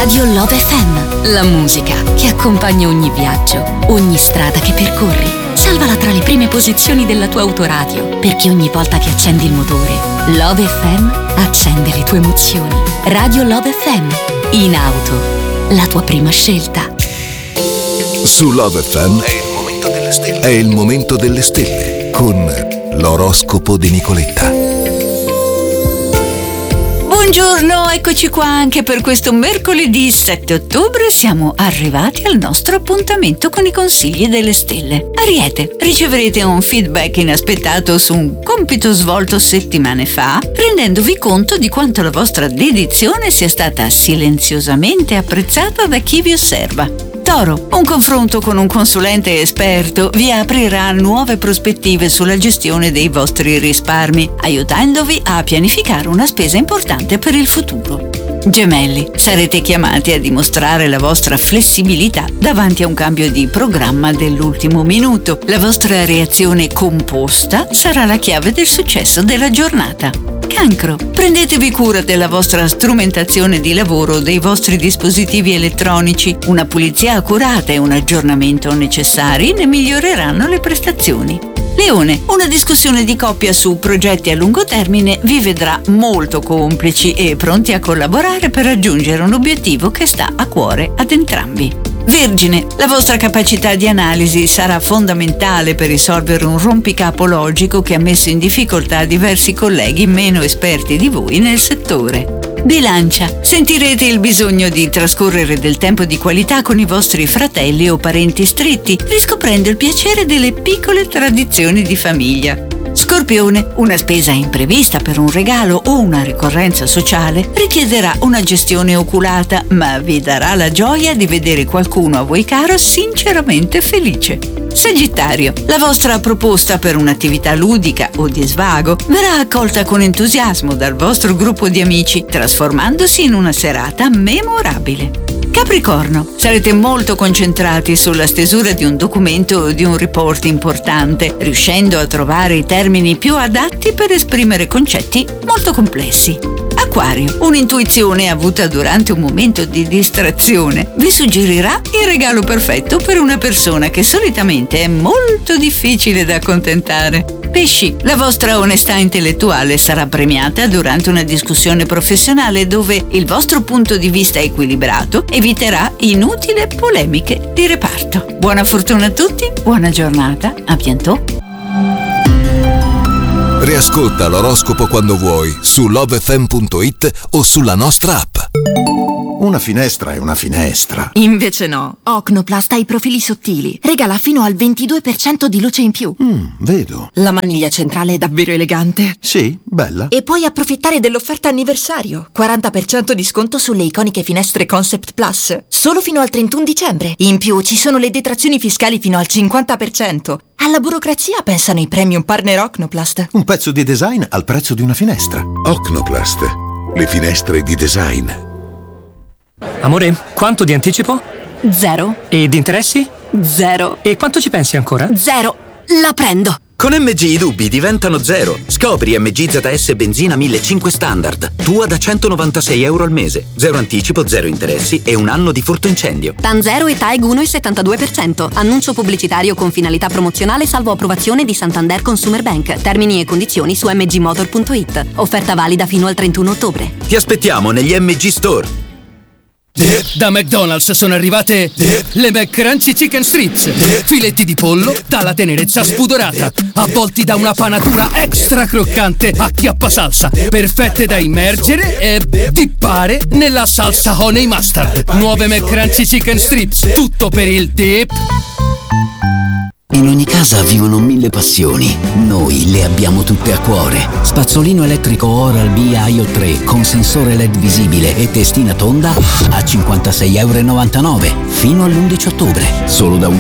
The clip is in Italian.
Radio Love FM, la musica che accompagna ogni viaggio, ogni strada che percorri. Salvala tra le prime posizioni della tua autoradio, perché ogni volta che accendi il motore, Love FM accende le tue emozioni. Radio Love FM, in auto, la tua prima scelta. Su Love FM è il momento delle stelle, con l'oroscopo di Nicoletta. Buongiorno, eccoci qua anche per questo mercoledì 7 ottobre. Siamo arrivati al nostro appuntamento con i consigli delle stelle. Ariete, riceverete un feedback inaspettato su un compito svolto settimane fa, rendendovi conto di quanto la vostra dedizione sia stata silenziosamente apprezzata da chi vi osserva. Toro, un confronto con un consulente esperto vi aprirà nuove prospettive sulla gestione dei vostri risparmi, aiutandovi a pianificare una spesa importante per il futuro. Gemelli, sarete chiamati a dimostrare la vostra flessibilità davanti a un cambio di programma dell'ultimo minuto. La vostra reazione composta sarà la chiave del successo della giornata. Cancro, prendetevi cura della vostra strumentazione di lavoro, dei vostri dispositivi elettronici. Una pulizia accurata e un aggiornamento necessari ne miglioreranno le prestazioni. Leone, una discussione di coppia su progetti a lungo termine vi vedrà molto complici e pronti a collaborare per raggiungere un obiettivo che sta a cuore ad entrambi. Vergine, la vostra capacità di analisi sarà fondamentale per risolvere un rompicapo logico che ha messo in difficoltà diversi colleghi meno esperti di voi nel settore. Bilancia, sentirete il bisogno di trascorrere del tempo di qualità con i vostri fratelli o parenti stretti, riscoprendo il piacere delle piccole tradizioni di famiglia. Scorpione, una spesa imprevista per un regalo o una ricorrenza sociale richiederà una gestione oculata, ma vi darà la gioia di vedere qualcuno a voi caro sinceramente felice. Sagittario, la vostra proposta per un'attività ludica o di svago verrà accolta con entusiasmo dal vostro gruppo di amici, trasformandosi in una serata memorabile. Capricorno, sarete molto concentrati sulla stesura di un documento o di un report importante, riuscendo a trovare i termini più adatti per esprimere concetti molto complessi. Acquario, un'intuizione avuta durante un momento di distrazione vi suggerirà il regalo perfetto per una persona che solitamente è molto difficile da accontentare. Pesci, la vostra onestà intellettuale sarà premiata durante una discussione professionale dove il vostro punto di vista equilibrato eviterà inutili polemiche di reparto. Buona fortuna a tutti, buona giornata, a bientôt. Riascolta l'oroscopo quando vuoi su lovefm.it o sulla nostra app. Una finestra è una finestra. Invece no. Ocnoplast ha i profili sottili. Regala fino al 22% di luce in più. Vedo. La maniglia centrale è davvero elegante. Sì, bella. E puoi approfittare dell'offerta anniversario. 40% di sconto sulle iconiche finestre Concept Plus. Solo fino al 31 dicembre. In più ci sono le detrazioni fiscali fino al 50%. Alla burocrazia pensano i premium partner Ocnoplast. Un pezzo di design al prezzo di una finestra. Ocnoplast, le finestre di design. Amore, quanto di anticipo? 0. E di interessi? 0. E quanto ci pensi ancora? 0. La prendo. Con MG i dubbi diventano 0. Scopri MG ZS Benzina 1500 Standard. Tua da €196 al mese. 0 anticipo, 0 interessi e un anno di furto incendio. TAN 0 e TAEG 1,72%. Annuncio pubblicitario con finalità promozionale salvo approvazione di Santander Consumer Bank. Termini e condizioni su mgmotor.it. Offerta valida fino al 31 ottobre. Ti aspettiamo negli MG Store. Da McDonald's sono arrivate le McCrunchy Chicken Strips. Filetti di pollo dalla tenerezza spudorata, avvolti da una panatura extra croccante a chiappa salsa, perfette da immergere e dippare nella salsa honey mustard. Nuove McCrunchy Chicken Strips, tutto per il dip. In ogni casa vivono 1000 passioni. Noi le abbiamo tutte a cuore. Spazzolino elettrico Oral-B IO 3 con sensore LED visibile e testina tonda a €56,99 fino all'11 ottobre. Solo da 11